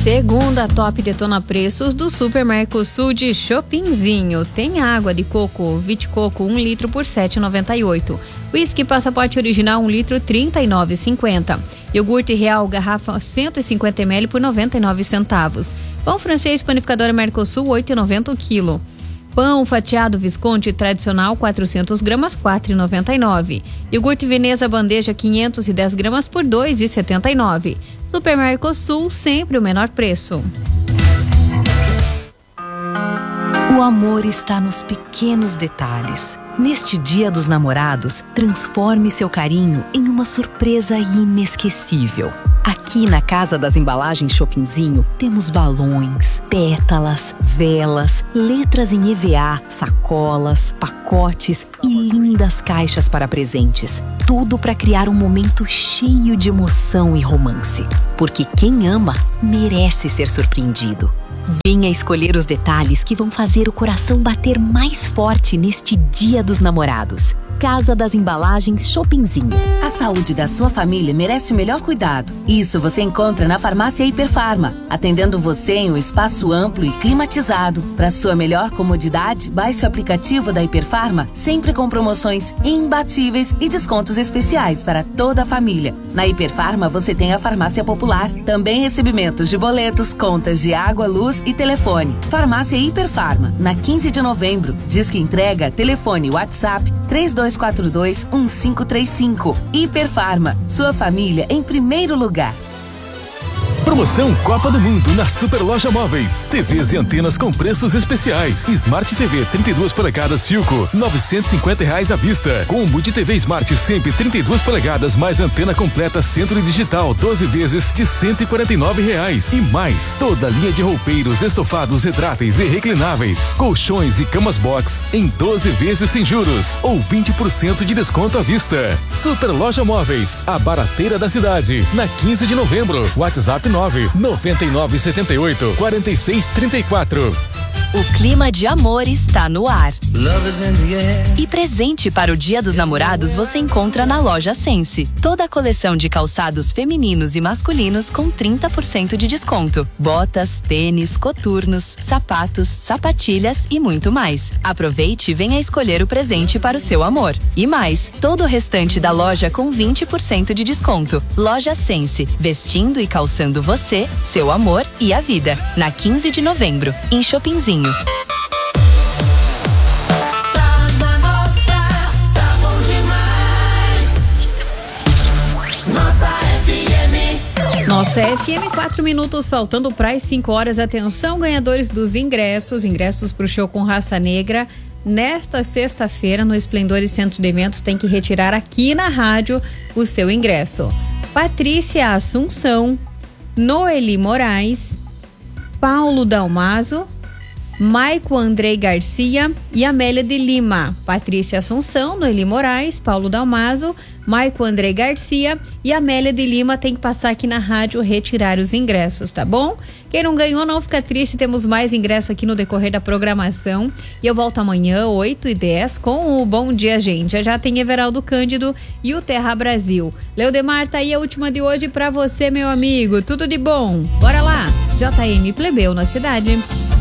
Segunda Top Detona Preços do Super Mercosul de Chopinzinho. Tem água de coco, Viticoco 1 litro por R$ 7,98. Whisky Passaporte Original 1 litro R$ 39,50. Iogurte Real garrafa 150 ml por 99 centavos. Pão francês panificadora Mercosul 8,90 o quilo. Pão fatiado Visconti tradicional 400 gramas, R$ 4,99. Iogurte Veneza bandeja 510 gramas por R$ 2,79. Super Mercosul, sempre o menor preço. O amor está nos pequenos detalhes. Neste Dia dos Namorados, transforme seu carinho em uma surpresa inesquecível. Aqui na Casa das Embalagens Chopinzinho, temos balões, pétalas, velas, letras em EVA, sacolas, pacotes e lindas caixas para presentes. Tudo para criar um momento cheio de emoção e romance. Porque quem ama merece ser surpreendido. Venha escolher os detalhes que vão fazer o coração bater mais forte neste Dia dos Namorados. Casa das Embalagens Chopinzinho. A saúde da sua família merece o melhor cuidado. Isso você encontra na Farmácia Hiperfarma, atendendo você em um espaço amplo e climatizado. Para sua melhor comodidade, baixe o aplicativo da Hiperfarma, sempre com promoções imbatíveis e descontos especiais para toda a família. Na Hiperfarma você tem a Farmácia Popular, também recebimentos de boletos, contas de água, luz e telefone. Farmácia Hiperfarma, na 15 de novembro. Disque entrega, telefone WhatsApp 3242-1535. Hiperfarma, sua família em primeiro lugar. Promoção Copa do Mundo na Super Loja Móveis. TVs e antenas com preços especiais. Smart TV 32 polegadas Philco, R$ 950 à vista. Combo de TV Smart sempre 32 polegadas mais antena completa centro e digital 12 vezes de R$ 149 e mais. Toda linha de roupeiros, estofados, retráteis e reclináveis. Colchões e camas box em 12 vezes sem juros ou 20% de desconto à vista. Super Loja Móveis, a barateira da cidade. Na 15 de novembro. WhatsApp 99978-4634. O clima de amor está no ar. E presente para o Dia dos Namorados você encontra na Loja Sense. Toda a coleção de calçados femininos e masculinos com 30% de desconto. Botas, tênis, coturnos, sapatos, sapatilhas e muito mais. Aproveite e venha escolher o presente para o seu amor. E mais, todo o restante da loja com 20% de desconto. Loja Sense, vestindo e calçando você, seu amor e a vida. Na 15 de novembro, em Chopinzinho. Nossa FM, 4 minutos faltando para as 5 horas. Atenção, ganhadores dos ingressos para o show com Raça Negra. Nesta sexta-feira, no Esplendores Centro de Eventos, tem que retirar aqui na rádio o seu ingresso. Patrícia Assunção, Noeli Moraes, Paulo Dalmaso, Maico Andrei Garcia e Amélia de Lima. Patrícia Assunção, Noeli Moraes, Paulo Dalmaso, Maico Andrei Garcia e Amélia de Lima tem que passar aqui na rádio retirar os ingressos, tá bom? Quem não ganhou não fica triste, temos mais ingressos aqui no decorrer da programação e eu volto amanhã 8h10 com o Bom Dia Gente. Já tem Everaldo Cândido e o Terra Brasil. Leodemar, tá aí a última de hoje pra você, meu amigo. Tudo de bom. Bora lá. JM Plebeu na cidade.